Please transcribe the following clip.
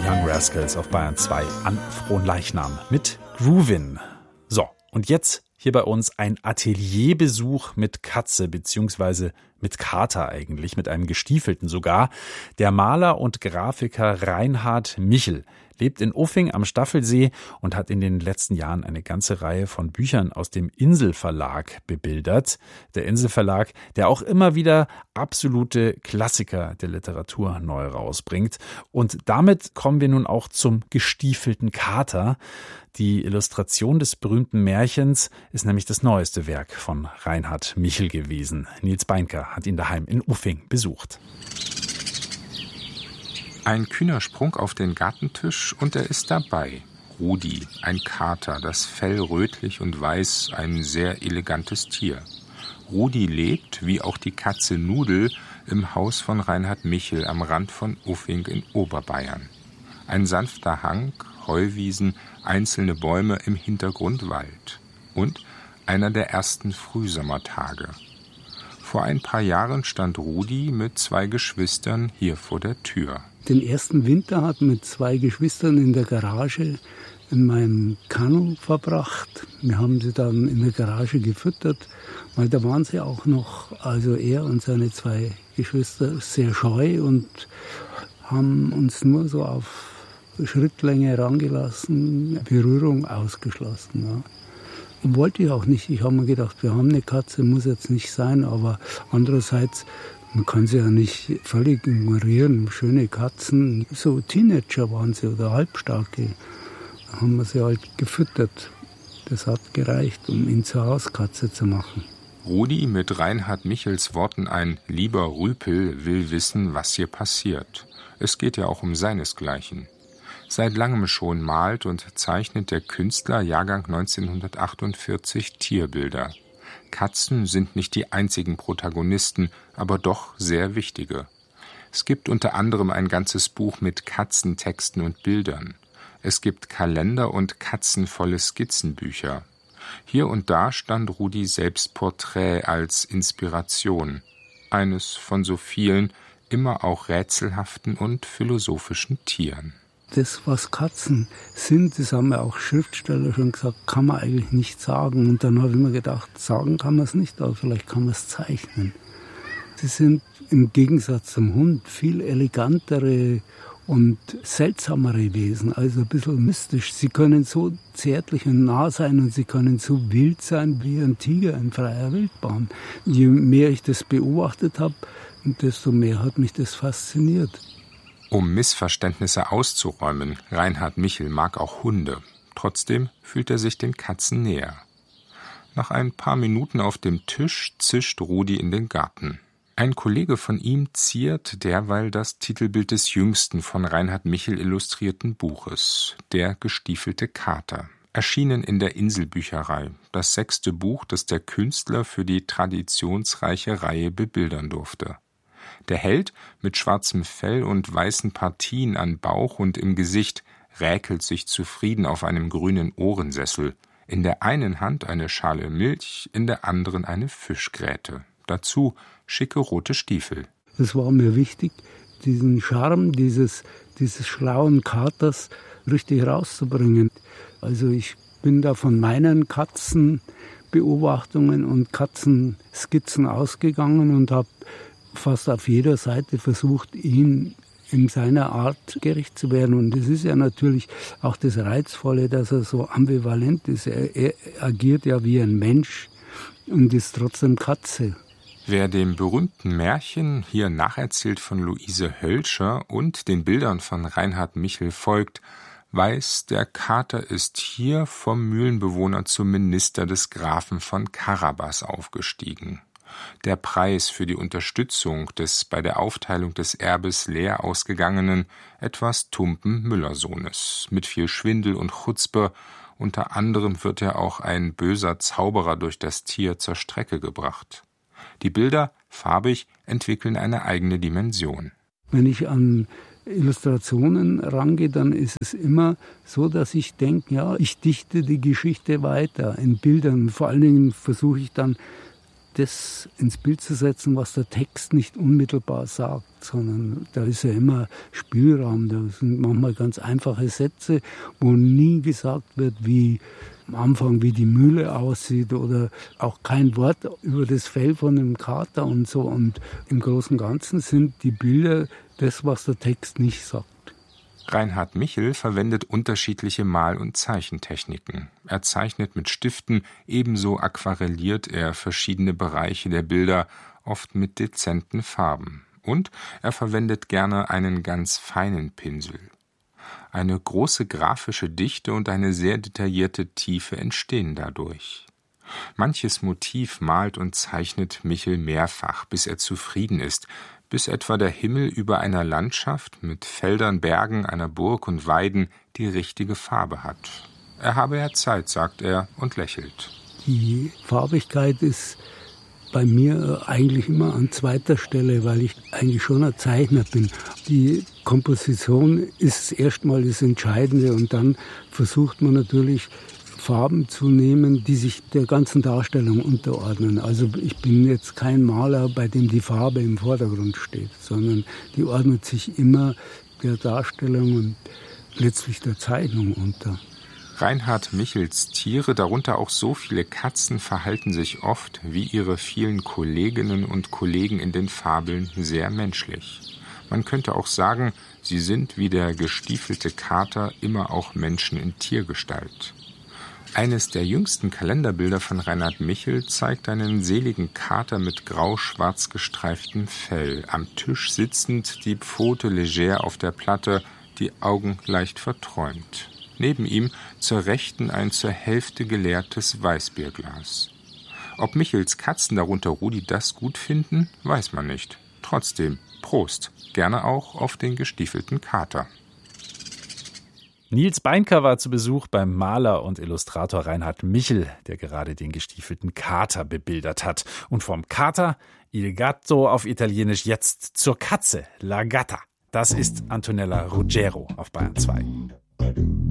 Young Rascals auf Bayern 2 an Fronleichnam mit Groovin. So, und jetzt hier bei uns ein Atelierbesuch mit Katze, beziehungsweise mit Kater eigentlich, mit einem Gestiefelten sogar. Der Maler und Grafiker Reinhard Michel lebt in Uffing am Staffelsee und hat in den letzten Jahren eine ganze Reihe von Büchern aus dem Insel-Verlag bebildert. Der Insel-Verlag, der auch immer wieder absolute Klassiker der Literatur neu rausbringt. Und damit kommen wir nun auch zum gestiefelten Kater. Die Illustration des berühmten Märchens ist nämlich das neueste Werk von Reinhard Michel gewesen. Nils Beinker hat ihn daheim in Uffing besucht. Ein kühner Sprung auf den Gartentisch und er ist dabei. Rudi, ein Kater, das Fell rötlich und weiß, ein sehr elegantes Tier. Rudi lebt, wie auch die Katze Nudel, im Haus von Reinhard Michel am Rand von Uffing in Oberbayern. Ein sanfter Hang, Heuwiesen, einzelne Bäume, im Hintergrund Wald. Und einer der ersten Frühsommertage. Vor ein paar Jahren stand Rudi mit 2 Geschwistern hier vor der Tür. Den ersten Winter hat mit 2 Geschwistern in der Garage in meinem Kanu verbracht. Wir haben sie dann in der Garage gefüttert, weil da waren sie auch noch, also er und seine 2 Geschwister, sehr scheu und haben uns nur so auf Schrittlänge herangelassen, Berührung ausgeschlossen. Ja. Wollte ich auch nicht. Ich habe mir gedacht, wir haben eine Katze, muss jetzt nicht sein, aber andererseits, man kann sie ja nicht völlig ignorieren. Schöne Katzen, so Teenager waren sie oder Halbstarke. Da haben wir sie halt gefüttert. Das hat gereicht, um ihn zur Hauskatze zu machen. Rudi, mit Reinhard Michels Worten ein lieber Rüpel, will wissen, was hier passiert. Es geht ja auch um seinesgleichen. Seit langem schon malt und zeichnet der Künstler Jahrgang 1948 Tierbilder. Katzen sind nicht die einzigen Protagonisten, aber doch sehr wichtige. Es gibt unter anderem ein ganzes Buch mit Katzentexten und Bildern. Es gibt Kalender und katzenvolle Skizzenbücher. Hier und da stand Rudi selbst Porträt als Inspiration. Eines von so vielen, immer auch rätselhaften und philosophischen Tieren. Das, was Katzen sind, das haben ja auch Schriftsteller schon gesagt, kann man eigentlich nicht sagen. Und dann habe ich mir gedacht, sagen kann man es nicht, aber vielleicht kann man es zeichnen. Sie sind im Gegensatz zum Hund viel elegantere und seltsamere Wesen, also ein bisschen mystisch. Sie können so zärtlich und nah sein und sie können so wild sein wie ein Tiger in freier Wildbahn. Je mehr ich das beobachtet habe, desto mehr hat mich das fasziniert. Um Missverständnisse auszuräumen, Reinhard Michel mag auch Hunde. Trotzdem fühlt er sich den Katzen näher. Nach ein paar Minuten auf dem Tisch zischt Rudi in den Garten. Ein Kollege von ihm ziert derweil das Titelbild des jüngsten von Reinhard Michel illustrierten Buches, Der gestiefelte Kater. Erschienen in der Inselbücherei, das 6. Buch, das der Künstler für die traditionsreiche Reihe bebildern durfte. Der Held mit schwarzem Fell und weißen Partien an Bauch und im Gesicht räkelt sich zufrieden auf einem grünen Ohrensessel. In der einen Hand eine Schale Milch, in der anderen eine Fischgräte. Dazu schicke rote Stiefel. Es war mir wichtig, diesen Charme dieses schlauen Katers richtig rauszubringen. Also ich bin da von meinen Katzenbeobachtungen und Katzenskizzen ausgegangen und habe fast auf jeder Seite versucht, ihn in seiner Art gerecht zu werden. Und es ist ja natürlich auch das Reizvolle, dass er so ambivalent ist. Er agiert ja wie ein Mensch und ist trotzdem Katze. Wer dem berühmten Märchen, hier nacherzählt von Luise Hölscher, und den Bildern von Reinhard Michel folgt, weiß, der Kater ist hier vom Mühlenbewohner zum Minister des Grafen von Carabas aufgestiegen. Der Preis für die Unterstützung des bei der Aufteilung des Erbes leer ausgegangenen, etwas tumpen Müllersohnes. Mit viel Schwindel und Chutzpe, unter anderem wird ja auch ein böser Zauberer durch das Tier zur Strecke gebracht. Die Bilder, farbig, entwickeln eine eigene Dimension. Wenn ich an Illustrationen rangehe, dann ist es immer so, dass ich denke, ja, ich dichte die Geschichte weiter in Bildern. Vor allen Dingen versuche ich dann das ins Bild zu setzen, was der Text nicht unmittelbar sagt, sondern da ist ja immer Spielraum. Da sind manchmal ganz einfache Sätze, wo nie gesagt wird, wie am Anfang, wie die Mühle aussieht oder auch kein Wort über das Fell von dem Kater und so. Und im Großen und Ganzen sind die Bilder das, was der Text nicht sagt. Reinhard Michel verwendet unterschiedliche Mal- und Zeichentechniken. Er zeichnet mit Stiften, ebenso aquarelliert er verschiedene Bereiche der Bilder, oft mit dezenten Farben. Und er verwendet gerne einen ganz feinen Pinsel. Eine große grafische Dichte und eine sehr detaillierte Tiefe entstehen dadurch. Manches Motiv malt und zeichnet Michel mehrfach, bis er zufrieden ist, bis etwa der Himmel über einer Landschaft mit Feldern, Bergen, einer Burg und Weiden die richtige Farbe hat. Er habe ja Zeit, sagt er und lächelt. Die Farbigkeit ist bei mir eigentlich immer an zweiter Stelle, weil ich eigentlich schon ein Zeichner bin. Die Komposition ist erstmal das Entscheidende und dann versucht man natürlich Farben zu nehmen, die sich der ganzen Darstellung unterordnen. Also ich bin jetzt kein Maler, bei dem die Farbe im Vordergrund steht, sondern die ordnet sich immer der Darstellung und letztlich der Zeichnung unter. Reinhard Michels Tiere, darunter auch so viele Katzen, verhalten sich oft, wie ihre vielen Kolleginnen und Kollegen in den Fabeln, sehr menschlich. Man könnte auch sagen, sie sind wie der gestiefelte Kater immer auch Menschen in Tiergestalt. Eines der jüngsten Kalenderbilder von Reinhard Michel zeigt einen seligen Kater mit grau-schwarz gestreiftem Fell, am Tisch sitzend, die Pfote leger auf der Platte, die Augen leicht verträumt. Neben ihm zur Rechten ein zur Hälfte geleertes Weißbierglas. Ob Michels Katzen, darunter Rudi, das gut finden, weiß man nicht. Trotzdem, Prost, gerne auch auf den gestiefelten Kater. Nils Beinker war zu Besuch beim Maler und Illustrator Reinhard Michel, der gerade den gestiefelten Kater bebildert hat. Und vom Kater, il gatto auf Italienisch, jetzt zur Katze, la gatta. Das ist Antonella Ruggiero auf Bayern 2.